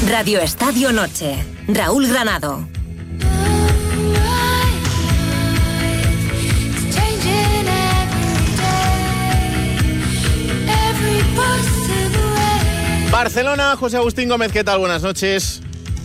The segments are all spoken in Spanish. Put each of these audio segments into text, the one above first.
Radio Estadio Noche. Raúl Granado. Barcelona, José Agustín Gómez, ¿qué tal? Buenas noches.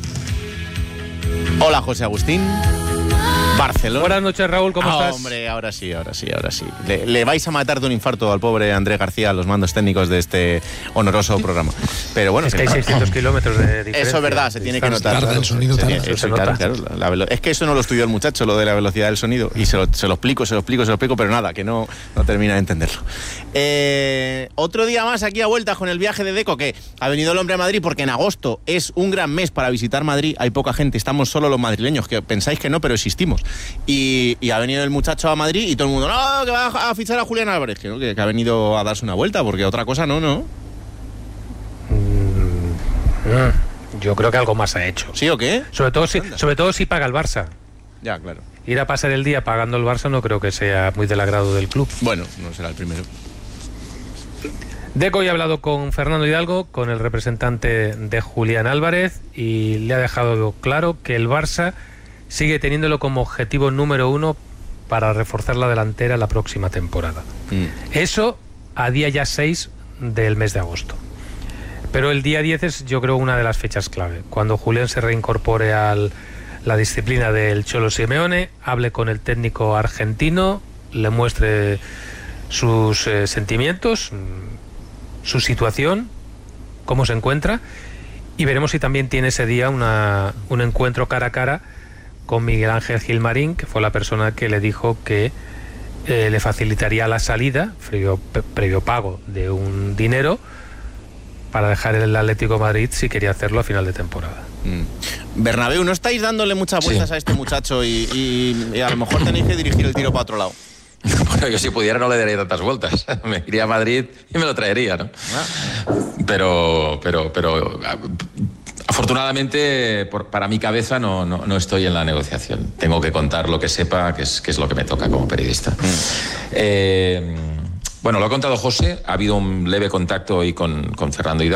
Hola, José Agustín. Barcelona. Buenas noches, Raúl, ¿cómo estás? Hombre, ahora sí. Le vais a matar de un infarto al pobre Andrés García a los mandos técnicos de este honoroso programa. Pero bueno, es que hay 600 kilómetros de diferencia. Eso es verdad, se tiene que notar. Tarda el sonido, claro, es que eso no lo estudió el muchacho, lo de la velocidad del sonido. Y se lo explico, pero nada, que no termina de entenderlo. Otro día más aquí a vueltas con el viaje de Deco, que ha venido el hombre a Madrid porque en agosto es un gran mes para visitar Madrid. Hay poca gente, estamos solo los madrileños, que pensáis que no, pero existimos. Y ha venido el muchacho a Madrid y todo el mundo, no, que va a fichar a Julián Álvarez, que ha venido a darse una vuelta, porque otra cosa no. Yo creo que algo más ha hecho. ¿Sí o qué? Sobre todo si paga el Barça. Ya, claro. Ir a pasar el día pagando el Barça no creo que sea muy del agrado del club. Bueno, no será el primero. Deco ya ha hablado con Fernando Hidalgo, con el representante de Julián Álvarez, y le ha dejado claro que el Barça sigue teniéndolo como objetivo número 1 para reforzar la delantera la próxima temporada. Eso a día ya 6 del mes de agosto. Pero el día 10 es, yo creo, una de las fechas clave. Cuando Julián se reincorpore a la disciplina del Cholo Simeone, hable con el técnico argentino, le muestre sus sentimientos, su situación, cómo se encuentra, y veremos si también tiene ese día un encuentro cara a cara con Miguel Ángel Gilmarín, que fue la persona que le dijo que le facilitaría la salida, previo pago de un dinero, para dejar el Atlético de Madrid si quería hacerlo a final de temporada. Bernabéu, ¿no estáis dándole muchas vueltas a este muchacho y a lo mejor tenéis que dirigir el tiro para otro lado? Bueno, yo si pudiera no le daría tantas vueltas. Me iría a Madrid y me lo traería, ¿no? Pero afortunadamente para mi cabeza no estoy en la negociación. Tengo que contar lo que sepa, que es lo que me toca como periodista. Bueno, lo ha contado José. Ha habido un leve contacto hoy con Fernando Hidalgo.